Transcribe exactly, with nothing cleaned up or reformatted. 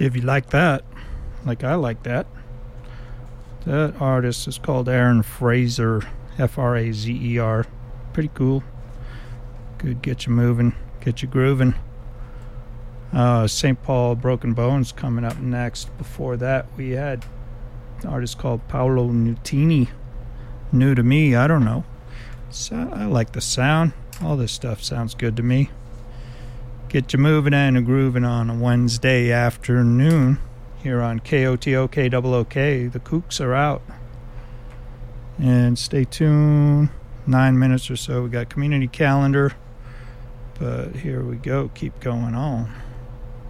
If you like that, like I like that. That artist is called Aaron Frazer, F R A Z E R. Pretty cool. Good, get you moving, get you grooving. Uh, Saint Paul Broken Bones coming up next. Before that, we had an artist called Paolo Nutini. New to me, I don't know. So I like the sound. All this stuff sounds good to me. Get you moving and grooving on a Wednesday afternoon here on K O T O K O O K. The Kooks are out. And stay tuned. Nine minutes or so. We got community calendar. But here we go. Keep going on.